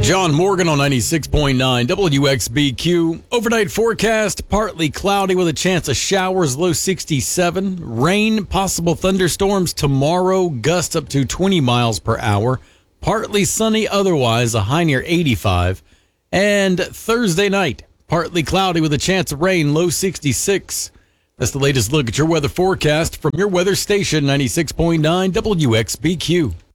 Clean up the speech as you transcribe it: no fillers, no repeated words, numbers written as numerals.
John Morgan on 96.9 WXBQ. Overnight forecast, partly cloudy with a chance of showers, low 67. Rain, possible thunderstorms tomorrow, gusts up to 20 miles per hour. Partly sunny otherwise, a high near 85. And Thursday night, partly cloudy with a chance of rain, low 66. That's the latest look at your weather forecast from your weather station, 96.9 WXBQ.